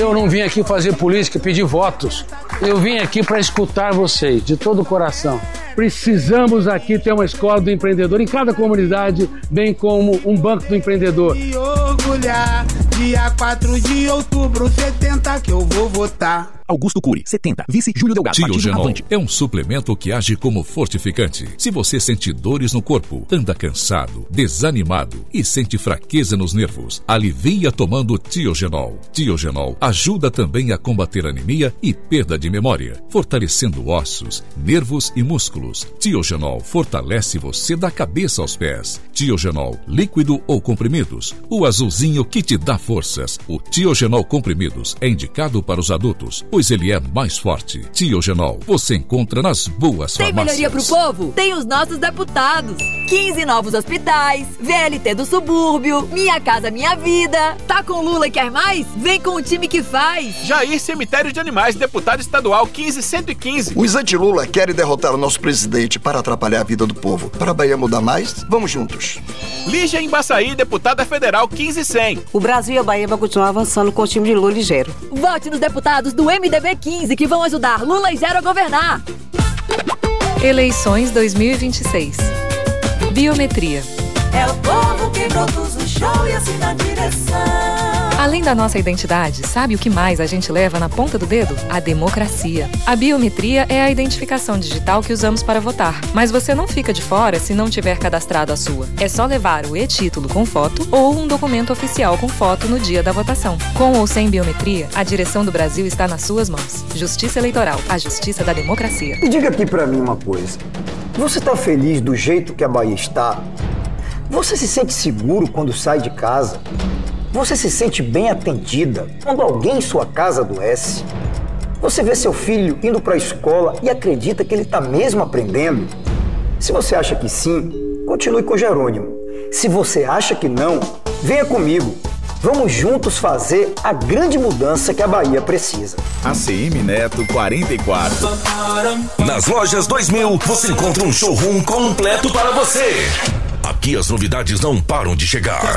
Eu não vim aqui fazer política, pedir votos. Eu vim aqui para escutar vocês, de todo o coração. Precisamos aqui ter uma escola do empreendedor em cada comunidade, bem como um banco do empreendedor. E orgulhar, dia 4 de outubro, 70 que eu vou votar. Augusto Cury, 70. Vice Júlio Delgado. Tiogenol é um suplemento que age como fortificante. Se você sente dores no corpo, anda cansado, desanimado e sente fraqueza nos nervos, alivia tomando Tiogenol. Tiogenol ajuda também a combater anemia e perda de memória, fortalecendo ossos, nervos e músculos. Tiogenol fortalece você da cabeça aos pés. Tiogenol, líquido ou comprimidos, o azulzinho que te dá forças. O Tiogenol comprimidos é indicado para os adultos, pois ele é mais forte. Tiogenol, você encontra nas boas farmácias. Tem melhoria pro povo? Tem os nossos deputados. 15 novos hospitais, VLT do subúrbio, Minha Casa Minha Vida. Tá com Lula e quer mais? Vem com o time que faz. Jair Cemitério de Animais, deputado estadual 15115. Os anti-Lula querem derrotar o nosso presidente para atrapalhar a vida do povo. Para a Bahia mudar mais, vamos juntos. Lígia Embaçaí, deputada federal 15100. O Brasil e a Bahia vão continuar avançando com o time de Lula e Gero. Vote nos deputados do MDB 15 que vão ajudar Lula e Gero a governar. Eleições 2026. Biometria. É o povo que produz o show e assina a direção. Além da nossa identidade, sabe o que mais a gente leva na ponta do dedo? A democracia. A biometria é a identificação digital que usamos para votar. Mas você não fica de fora se não tiver cadastrado a sua. É só levar o e-título com foto ou um documento oficial com foto no dia da votação. Com ou sem biometria, a direção do Brasil está nas suas mãos. Justiça Eleitoral, a justiça da democracia. E diga aqui pra mim uma coisa. Você tá feliz do jeito que a Bahia está? Você se sente seguro quando sai de casa? Você se sente bem atendida quando alguém em sua casa adoece? Você vê seu filho indo para a escola e acredita que ele está mesmo aprendendo? Se você acha que sim, continue com Jerônimo. Se você acha que não, venha comigo. Vamos juntos fazer a grande mudança que a Bahia precisa. ACM Neto 44. Nas lojas 2000, você encontra um showroom completo para você. Aqui as novidades não param de chegar.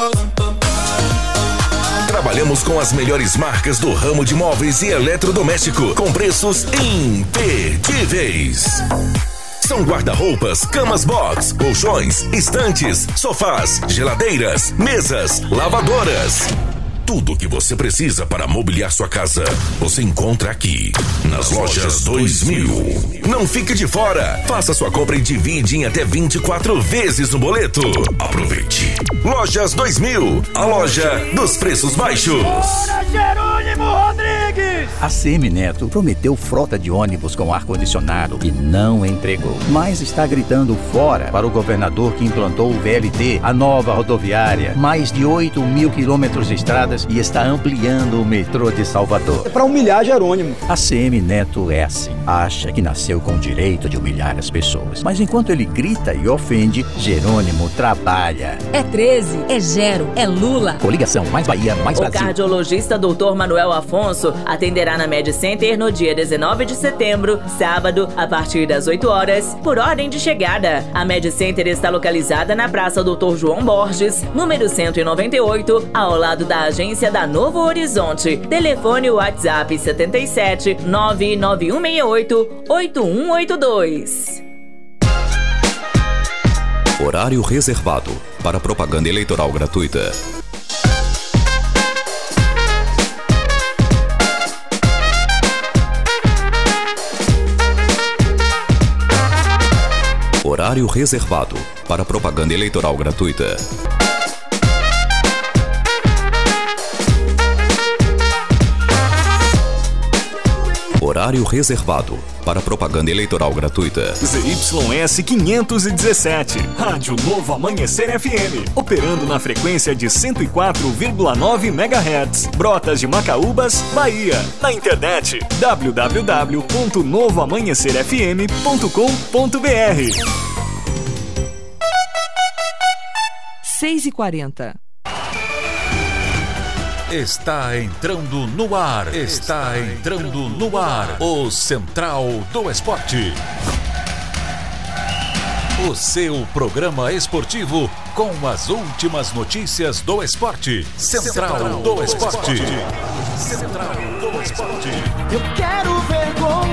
Trabalhamos com as melhores marcas do ramo de móveis e eletrodoméstico, com preços imperdíveis. São guarda-roupas, camas box, colchões, estantes, sofás, geladeiras, mesas, lavadoras. Tudo o que você precisa para mobiliar sua casa, você encontra aqui, nas lojas 2000. Não fique de fora. Faça sua compra e divide em até 24 vezes no boleto. Aproveite. Lojas 2000, a loja dos preços baixos. Bora, Jerônimo Rodrigues! A CM Neto prometeu frota de ônibus com ar-condicionado e não entregou. Mas está gritando fora para o governador que implantou o VLT, a nova rodoviária, mais de 8 mil quilômetros de estradas e está ampliando o metrô de Salvador. É para humilhar Jerônimo. A CM Neto é assim. Acha que nasceu com o direito de humilhar as pessoas. Mas enquanto ele grita e ofende, Jerônimo trabalha. É 13, é Gero, é Lula. Coligação Mais Bahia, Mais Brasil. O cardiologista Dr. Manuel Afonso atenderá na Med Center no dia 19 de setembro, sábado, a partir das 8 horas, por ordem de chegada. A Med Center está localizada na Praça Dr. João Borges, número 198, ao lado da agência da Novo Horizonte. Telefone WhatsApp 77 99168 8182. Horário reservado para propaganda eleitoral gratuita. Horário reservado para propaganda eleitoral gratuita. Horário reservado para propaganda eleitoral gratuita. ZYS 517, Rádio Novo Amanhecer FM, operando na frequência de 104,9 MHz, Brotas de Macaúbas, Bahia. Na internet, www.novoamanhecerfm.com.br. 6h40. Está entrando no ar. Está entrando no ar. O Central do Esporte. O seu programa esportivo com as últimas notícias do esporte. Central do Esporte. Central do Esporte. Eu quero ver gol.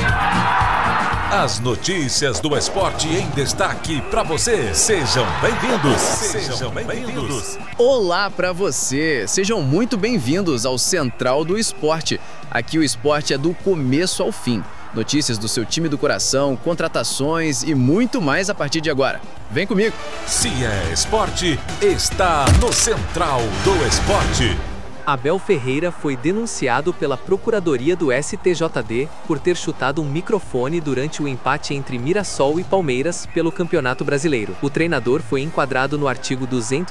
As notícias do esporte em destaque para você. Sejam bem-vindos. Sejam bem-vindos. Olá para você. Sejam muito bem-vindos ao Central do Esporte. Aqui o esporte é do começo ao fim. Notícias do seu time do coração, contratações e muito mais a partir de agora. Vem comigo. Se é esporte, está no Central do Esporte. Abel Ferreira foi denunciado pela Procuradoria do STJD por ter chutado um microfone durante o empate entre Mirassol e Palmeiras pelo Campeonato Brasileiro. O treinador foi enquadrado no artigo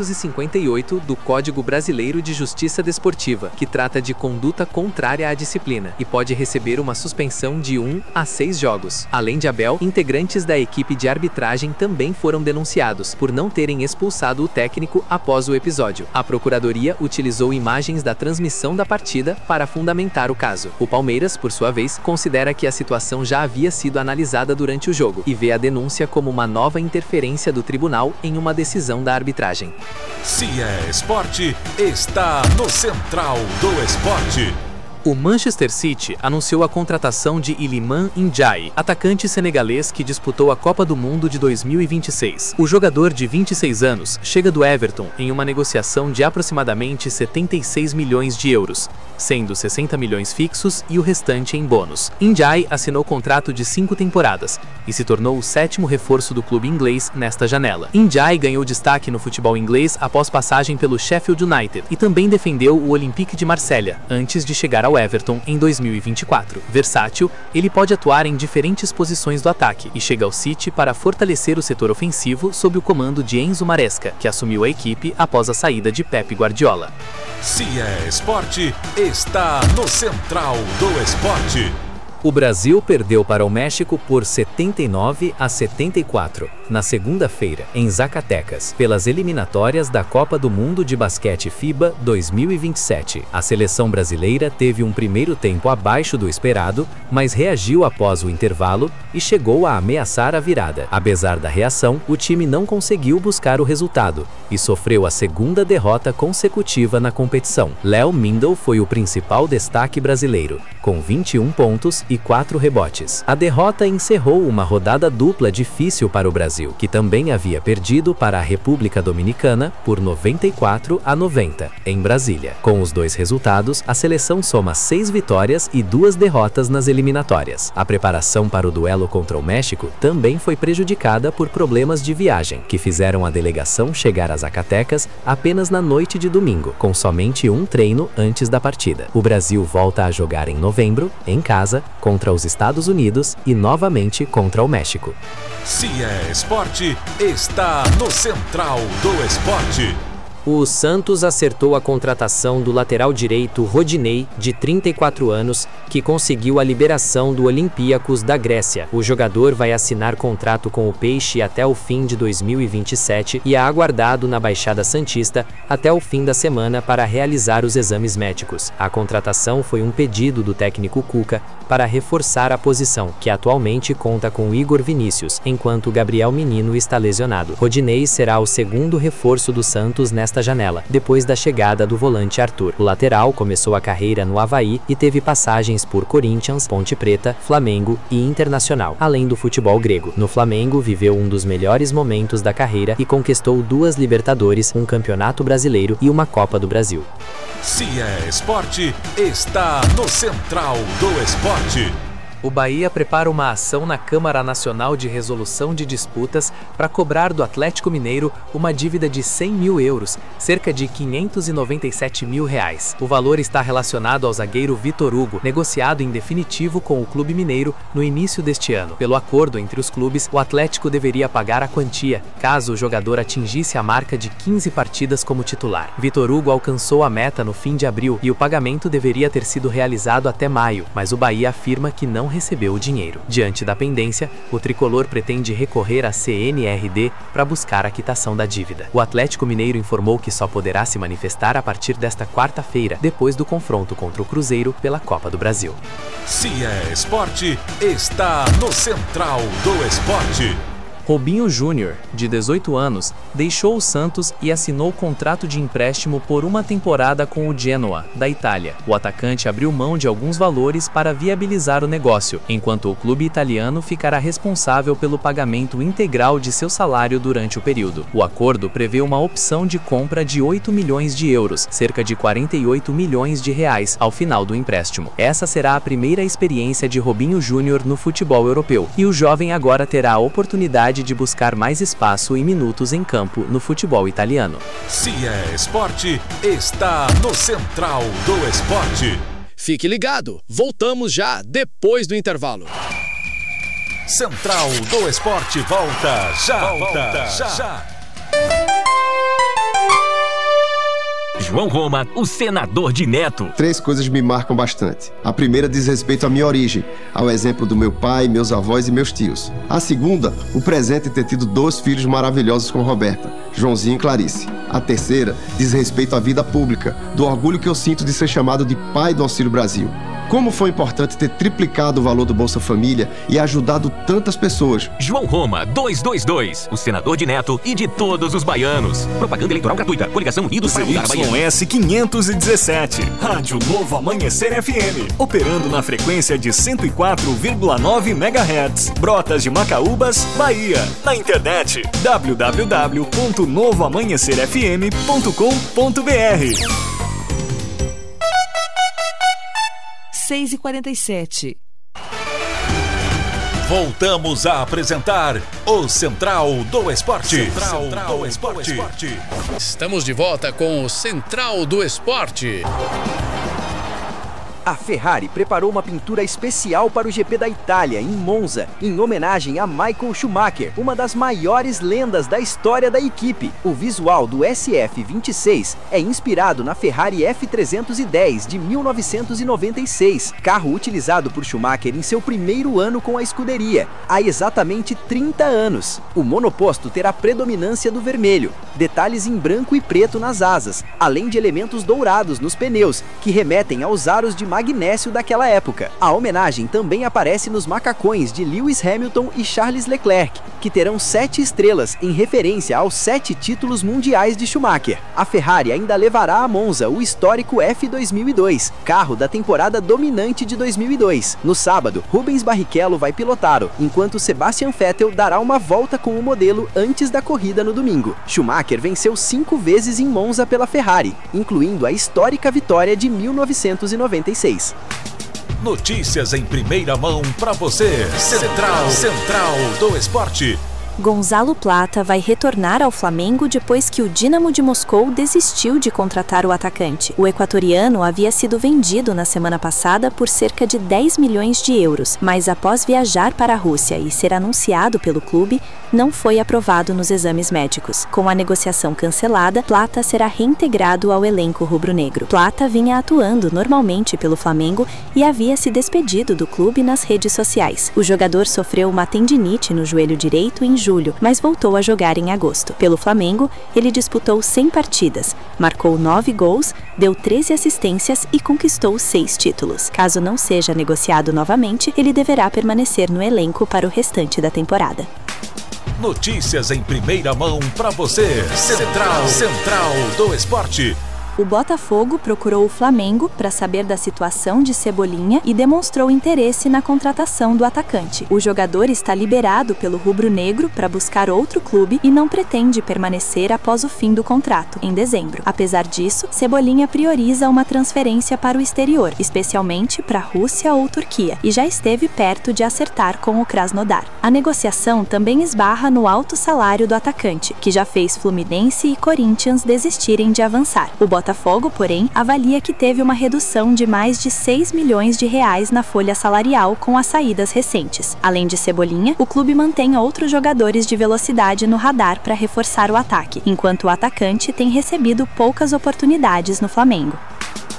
258 do Código Brasileiro de Justiça Desportiva, que trata de conduta contrária à disciplina, e pode receber uma suspensão de 1 a 6 jogos. Além de Abel, integrantes da equipe de arbitragem também foram denunciados por não terem expulsado o técnico após o episódio. A Procuradoria utilizou imagens da transmissão da partida para fundamentar o caso. O Palmeiras, por sua vez, considera que a situação já havia sido analisada durante o jogo e vê a denúncia como uma nova interferência do tribunal em uma decisão da arbitragem. Se é esporte, está no Central do Esporte. O Manchester City anunciou a contratação de Iliman Ndiaye, atacante senegalês que disputou a Copa do Mundo de 2026. O jogador de 26 anos chega do Everton em uma negociação de aproximadamente 76 milhões de euros, sendo 60 milhões fixos e o restante em bônus. Ndiaye assinou contrato de 5 temporadas e se tornou o 7º reforço do clube inglês nesta janela. Ndiaye ganhou destaque no futebol inglês após passagem pelo Sheffield United e também defendeu o Olympique de Marselha antes de chegar ao Everton em 2024. Versátil, ele pode atuar em diferentes posições do ataque e chega ao City para fortalecer o setor ofensivo sob o comando de Enzo Maresca, que assumiu a equipe após a saída de Pep Guardiola. Se é esporte, está no Central do Esporte. O Brasil perdeu para o México por 79 a 74, na segunda-feira, em Zacatecas, pelas eliminatórias da Copa do Mundo de Basquete FIBA 2027. A seleção brasileira teve um primeiro tempo abaixo do esperado, mas reagiu após o intervalo e chegou a ameaçar a virada. Apesar da reação, o time não conseguiu buscar o resultado e sofreu a segunda derrota consecutiva na competição. Léo Mindel foi o principal destaque brasileiro, com 21 pontos e 4 rebotes. A derrota encerrou uma rodada dupla difícil para o Brasil, que também havia perdido para a República Dominicana por 94 a 90, em Brasília. Com os dois resultados, a seleção soma 6 vitórias e 2 derrotas nas eliminatórias. A preparação para o duelo contra o México também foi prejudicada por problemas de viagem, que fizeram a delegação chegar a Zacatecas apenas na noite de domingo, com somente um treino antes da partida. O Brasil volta a jogar em novembro, em casa, contra os Estados Unidos e novamente contra o México. Se é esporte, está no Central do Esporte. O Santos acertou a contratação do lateral direito Rodinei, de 34 anos, que conseguiu a liberação do Olympiacos da Grécia. O jogador vai assinar contrato com o Peixe até o fim de 2027 e é aguardado na Baixada Santista até o fim da semana para realizar os exames médicos. A contratação foi um pedido do técnico Cuca para reforçar a posição, que atualmente conta com Igor Vinícius, enquanto Gabriel Menino está lesionado. Rodinei será o segundo reforço do Santos nesta janela, depois da chegada do volante Arthur. O lateral começou a carreira no Avaí e teve passagens por Corinthians, Ponte Preta, Flamengo e Internacional, além do futebol grego. No Flamengo, viveu um dos melhores momentos da carreira e conquistou 2 Libertadores, um Campeonato Brasileiro e uma Copa do Brasil. Se é esporte, está no Central do Esporte. O Bahia prepara uma ação na Câmara Nacional de Resolução de Disputas para cobrar do Atlético Mineiro uma dívida de 100 mil euros, cerca de 597 mil reais. O valor está relacionado ao zagueiro Vitor Hugo, negociado em definitivo com o Clube Mineiro no início deste ano. Pelo acordo entre os clubes, o Atlético deveria pagar a quantia, caso o jogador atingisse a marca de 15 partidas como titular. Vitor Hugo alcançou a meta no fim de abril e o pagamento deveria ter sido realizado até maio, mas o Bahia afirma que não recebeu o dinheiro. Diante da pendência, o tricolor pretende recorrer à CNRD para buscar a quitação da dívida. O Atlético Mineiro informou que só poderá se manifestar a partir desta quarta-feira, depois do confronto contra o Cruzeiro pela Copa do Brasil. Se é esporte, está no Central do Esporte. Robinho Júnior, de 18 anos, deixou o Santos e assinou contrato de empréstimo por uma temporada com o Genoa, da Itália. O atacante abriu mão de alguns valores para viabilizar o negócio, enquanto o clube italiano ficará responsável pelo pagamento integral de seu salário durante o período. O acordo prevê uma opção de compra de 8 milhões de euros, cerca de 48 milhões de reais, ao final do empréstimo. Essa será a primeira experiência de Robinho Júnior no futebol europeu, e o jovem agora terá a oportunidade de buscar mais espaço e minutos em campo no futebol italiano. Se é esporte, está no Central do Esporte. Fique ligado, voltamos já depois do intervalo. Central do Esporte volta já. João Roma, o senador de Neto. 3 coisas me marcam bastante. A primeira diz respeito à minha origem, ao exemplo do meu pai, meus avós e meus tios. A segunda, o presente de ter tido 2 filhos maravilhosos com Roberta, Joãozinho e Clarice. A terceira diz respeito à vida pública, do orgulho que eu sinto de ser chamado de pai do Auxílio Brasil. Como foi importante ter triplicado o valor do Bolsa Família e ajudado tantas pessoas. João Roma, 222, o senador de Neto e de todos os baianos. Propaganda eleitoral gratuita. Coligação Unidos para mudar a Bahia. ZYS 517, Rádio Novo Amanhecer FM. Operando na frequência de 104,9 MHz. Brotas de Macaúbas, Bahia. Na internet, www.novoamanhecerfm.com.br. 6h47. Voltamos a apresentar o Central do Esporte. Central do Esporte. Estamos de volta com o Central do Esporte. A Ferrari preparou uma pintura especial para o GP da Itália, em Monza, em homenagem a Michael Schumacher, uma das maiores lendas da história da equipe. O visual do SF26 é inspirado na Ferrari F310 de 1996, carro utilizado por Schumacher em seu primeiro ano com a escuderia, há exatamente 30 anos. O monoposto terá predominância do vermelho, detalhes em branco e preto nas asas, além de elementos dourados nos pneus, que remetem aos aros de magnésio daquela época. A homenagem também aparece nos macacões de Lewis Hamilton e Charles Leclerc, que terão 7 estrelas em referência aos 7 títulos mundiais de Schumacher. A Ferrari ainda levará a Monza o histórico F2002, carro da temporada dominante de 2002. No sábado, Rubens Barrichello vai pilotá-lo, enquanto Sebastian Vettel dará uma volta com o modelo antes da corrida no domingo. Schumacher venceu 5 vezes em Monza pela Ferrari, incluindo a histórica vitória de 1996. Notícias em primeira mão para você. Central do Esporte. Gonzalo Plata vai retornar ao Flamengo depois que o Dínamo de Moscou desistiu de contratar o atacante. O equatoriano havia sido vendido na semana passada por cerca de 10 milhões de euros, mas após viajar para a Rússia e ser anunciado pelo clube, não foi aprovado nos exames médicos. Com a negociação cancelada, Plata será reintegrado ao elenco rubro-negro. Plata vinha atuando normalmente pelo Flamengo e havia se despedido do clube nas redes sociais. O jogador sofreu uma tendinite no joelho direito em julho, mas voltou a jogar em agosto. Pelo Flamengo, ele disputou 100 partidas, marcou 9 gols, deu 13 assistências e conquistou 6 títulos. Caso não seja negociado novamente, ele deverá permanecer no elenco para o restante da temporada. Notícias em primeira mão para você. Central do Esporte. O Botafogo procurou o Flamengo para saber da situação de Cebolinha e demonstrou interesse na contratação do atacante. O jogador está liberado pelo rubro-negro para buscar outro clube e não pretende permanecer após o fim do contrato, em dezembro. Apesar disso, Cebolinha prioriza uma transferência para o exterior, especialmente para a Rússia ou Turquia, e já esteve perto de acertar com o Krasnodar. A negociação também esbarra no alto salário do atacante, que já fez Fluminense e Corinthians desistirem de avançar. O Botafogo, porém, avalia que teve uma redução de mais de 6 milhões de reais na folha salarial com as saídas recentes. Além de Cebolinha, o clube mantém outros jogadores de velocidade no radar para reforçar o ataque, enquanto o atacante tem recebido poucas oportunidades no Flamengo.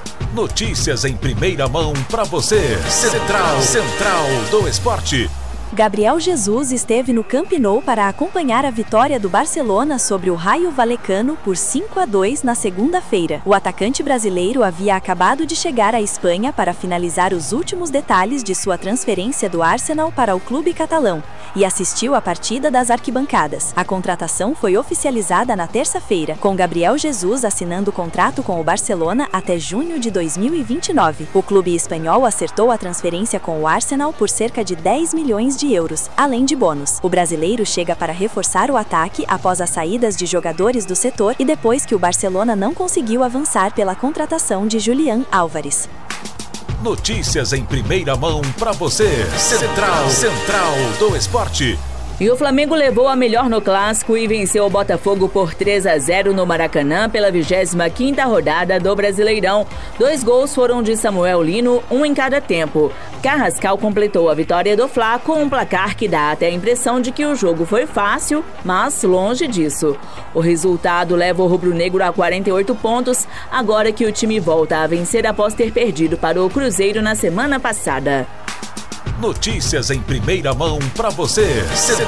Notícias em primeira mão para você. Central do Esporte. Gabriel Jesus esteve no Camp Nou para acompanhar a vitória do Barcelona sobre o Rayo Vallecano por 5-2 na segunda-feira. O atacante brasileiro havia acabado de chegar à Espanha para finalizar os últimos detalhes de sua transferência do Arsenal para o clube catalão e assistiu à partida das arquibancadas. A contratação foi oficializada na terça-feira, com Gabriel Jesus assinando contrato com o Barcelona até junho de 2029. O clube espanhol acertou a transferência com o Arsenal por cerca de 10 milhões de euros, além de bônus. O brasileiro chega para reforçar o ataque após as saídas de jogadores do setor e depois que o Barcelona não conseguiu avançar pela contratação de Julián Álvares. Notícias em primeira mão para você. Central do Esporte. E o Flamengo levou a melhor no clássico e venceu o Botafogo por 3-0 no Maracanã pela 25ª rodada do Brasileirão. 2 gols foram de Samuel Lino, um em cada tempo. Carrascal completou a vitória do Fla com um placar que dá até a impressão de que o jogo foi fácil, mas longe disso. O resultado leva o rubro-negro a 48 pontos, agora que o time volta a vencer após ter perdido para o Cruzeiro na semana passada. Notícias em primeira mão para você.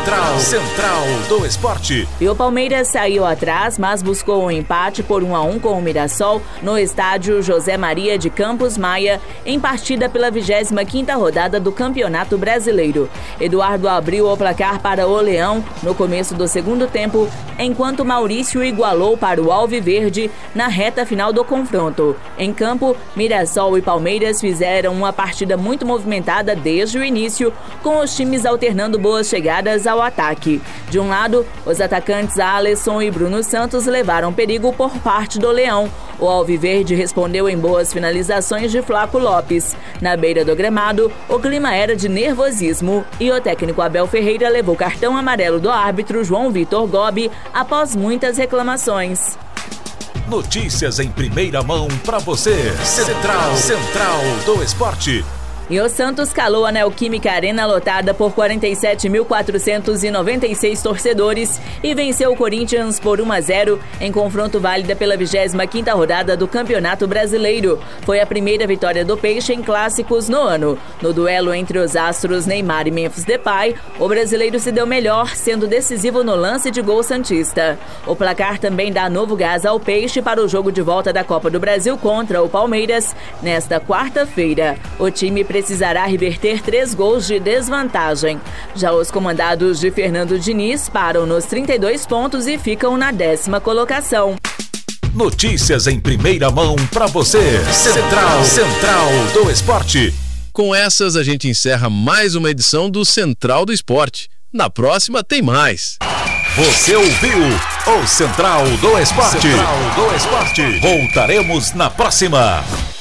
Central do Esporte. E o Palmeiras saiu atrás, mas buscou um empate por 1-1 com o Mirassol no estádio José Maria de Campos Maia, em partida pela 25ª rodada do Campeonato Brasileiro. Eduardo abriu o placar para o Leão no começo do segundo tempo, enquanto Maurício igualou para o Alviverde na reta final do confronto. Em campo, Mirassol e Palmeiras fizeram uma partida muito movimentada desde o início, com os times alternando boas chegadas ao ataque. De um lado, os atacantes Alisson e Bruno Santos levaram perigo por parte do Leão. O Alviverde respondeu em boas finalizações de Flaco Lopes. Na beira do gramado, o clima era de nervosismo e o técnico Abel Ferreira levou cartão amarelo do árbitro João Vitor Gobi após muitas reclamações. Notícias em primeira mão para você. Central do Esporte. E o Santos calou a Neoquímica Arena lotada por 47.496 torcedores e venceu o Corinthians por 1-0 em confronto válida pela 25ª rodada do Campeonato Brasileiro. Foi a primeira vitória do Peixe em clássicos no ano. No duelo entre os astros Neymar e Memphis Depay, o brasileiro se deu melhor, sendo decisivo no lance de gol santista. O placar também dá novo gás ao Peixe para o jogo de volta da Copa do Brasil contra o Palmeiras nesta quarta-feira. O time precisará reverter 3 gols de desvantagem. Já os comandados de Fernando Diniz param nos 32 pontos e ficam na 10ª colocação. Notícias em primeira mão para você. Central do Esporte. Com essas a gente encerra mais uma edição do Central do Esporte. Na próxima tem mais. Você ouviu o Central do Esporte. Voltaremos na próxima.